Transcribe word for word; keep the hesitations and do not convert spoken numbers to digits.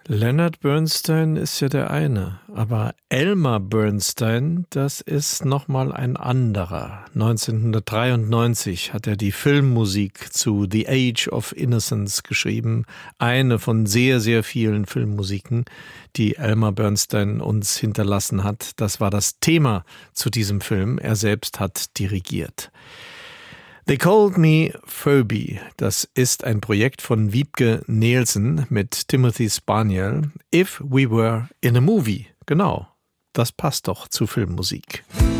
Leonard Bernstein ist ja der eine, aber Elmer Bernstein, das ist nochmal ein anderer. neunzehnhundertdreiundneunzig hat er die Filmmusik zu The Age of Innocence geschrieben. Eine von sehr, sehr vielen Filmmusiken, die Elmer Bernstein uns hinterlassen hat. Das war das Thema zu diesem Film. Er selbst hat dirigiert. They Called Me Phoebe, das ist ein Projekt von Wiebke Nielsen mit Timothy Spaniel. If We Were in a Movie, genau, das passt doch zu Filmmusik.